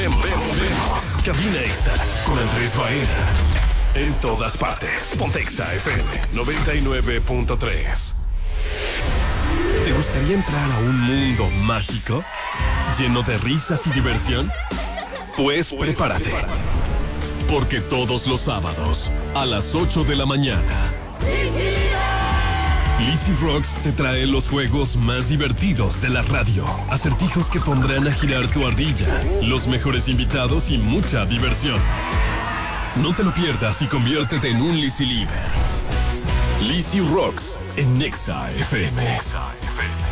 Vemos. Cabina Exa con Andrés Baena. En todas partes. Ponte Exa FM 99.3. ¿Te gustaría entrar a un mundo mágico? ¿Lleno de risas y diversión? Pues prepárate. Porque todos los sábados, a las 8 de la mañana, Lizzy Rocks te trae los juegos más divertidos de la radio. Acertijos que pondrán a girar tu ardilla, los mejores invitados y mucha diversión. No te lo pierdas y conviértete en un Lizzy Lieber. Lizzy Rocks en Exa FM.